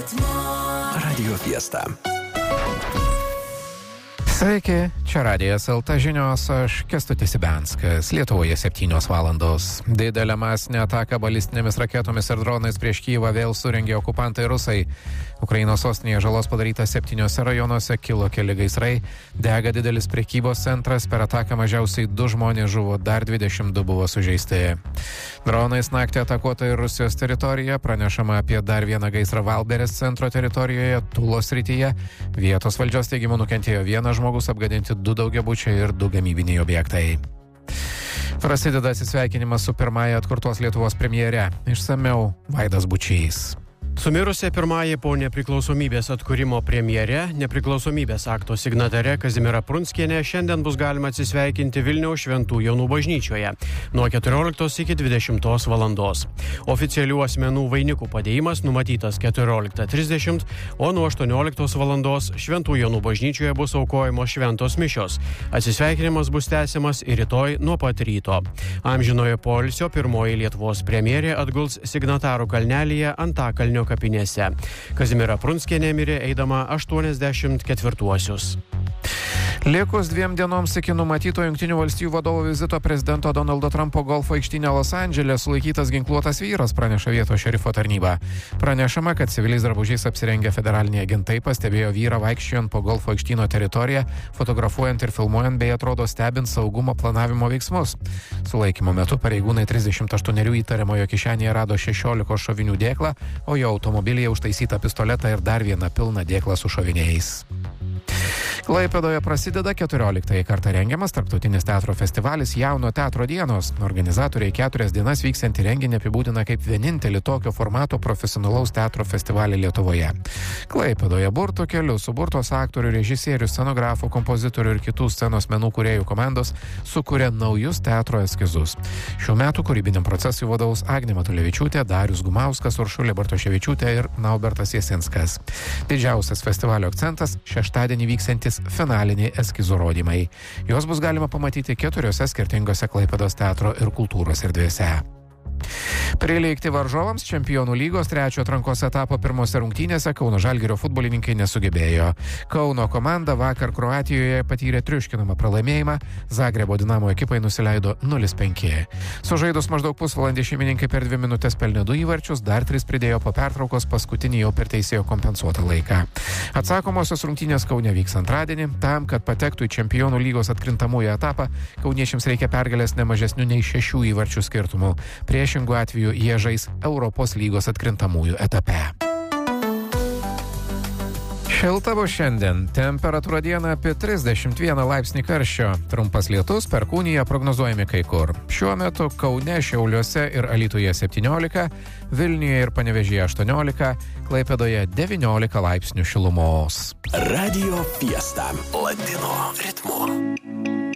Radio Fiesta. Sveiki, čia Radijas LT žinios, aš Kęstutis Ibenskas. Lietuvoje 7 valandos. Didelę masinę ataką balistinėmis raketomis ir dronais prieš Kyjivą vėl surengė okupantai rusai. Ukrainos sostinėje žalos padaryta 7 rajonuose, kilo keli gaisrai, dega didelis prekybos centras, per ataką mažiausiai 2 žmonės žuvo, dar 22 buvo sužeisti. Dronais naktį atakuota ir Rusijos teritorija, pranešama apie dar vieną gaisrą Valberės centro teritorijoje, Tulos srityje. Vietos valdžios teigimu nukentėjo vienas žmogus, apgadinti 2 daugiabučiai ir 2 gamybiniai objektai. Prasideda atsisveikinimas su pirmąja atkurtos Lietuvos premjere. Išsamiau Vaidas Bučys. Sumirusia pirmąjį po nepriklausomybės atkūrimo premjere, nepriklausomybės akto signatare Kazimiera Prunskienė šiandien bus galima atsisveikinti Vilniaus Šventų Jonų bažnyčioje nuo 14 iki 20 valandos. Oficialių asmenų vainikų padėjimas numatytas 14:30, o nuo 18 valandos Šventų Jonų bažnyčioje bus aukojamos šventos mišios. Atsisveikinimas bus tęsiamas ir rytoj nuo pat ryto. Amžinojo poilsio pirmoji Lietuvos premjerė atguls Signatarų kalnelyje Antakalnio kapinėse. Kazimiera Prunskienė mirė eidama 84-uosius. Likus 2 dienoms iki numatyto Jungtinių valstijų vadovo vizito prezidento Donaldo Trumpo golfo aikštyne Los Andžele sulaikytas ginkluotas vyras, praneša vietos šerifo tarnyba. Pranešama, kad civiliais drabužiais apsirengę federaliniai agentai pastebėjo vyrą vaikščiojant po golfo aikštyno teritoriją, fotografuojant ir filmuojant bei atrodo stebint saugumo planavimo veiksmus. Sulaikymo metu pareigūnai 38 įtariamojo kišenėje rado 16 šovinių dėklą, o jo automobilyje užtaisytą pistoletą ir dar vieną pilną dėklą su šoviniais. Klaipėdoje prasideda 14 kartą rengiamas tarptautinis teatro festivalis Jauno teatro dienos. Organizatoriai 4 dienas vyksiantį renginį apibūdina kaip vienintelį tokio formato profesionalaus teatro festivalį Lietuvoje. Klaipėdoje burtų keliu suburtos aktorių, režisierių, scenografų, kompozitorių ir kitų scenos menų kūrėjų komandos sukuria naujus teatro eskizus. Šiuo metu kūrybiniam procesui vadovaus Agnė Matulevičiūtė, Darius Gumauskas, Uršulė Bartoševičiūtė ir Naubertas Jasinskas. Didžiausias festivalio akcentas - šeštadienį vyksiantis finaliniai eskizų rodymai. Juos bus galima pamatyti 4 skirtingose Klaipėdos teatro ir kultūros erdvėse. Prileikti varžovams Čempionų lygos 3 atrankos etapo pirmose rungtynėse Kauno Žalgirio futbolininkai nesugebėjo. Kauno komanda vakar Kroatijoje patyrė triuškinamą pralaimėjimą, Zagrebo Dinamo ekipai nusileido 0-5. Sužaidus maždaug pusvalandį šeimininkai per 2 minutės pelnė 2 įvarčius, dar 3 pridėjo po pertraukos, paskutinį jau per teisėjo kompensuotą laiką. Atsakomosios rungtynės Kaune vyks antradienį. Tam, kad patektų į Čempionų lygos atkrintamųjų etapą, kauniečiams reikia pergalės ne mažesnių nei 6 įvarčių skirtumų. Priešingų atveju jie žais Europos lygos atkrintamųjų etape. Šilta bus šiandien. Temperatūra dieną apie 31 laipsnį karščio. Trumpas lietus, perkūnija prognozuojami kai kur. Šiuo metu Kaune, Šiauliuose ir Alytuje 17, Vilniuje ir Panevėžyje 18, Klaipėdoje 19 laipsnių šilumos. Radio Fiesta. Latino ritmu.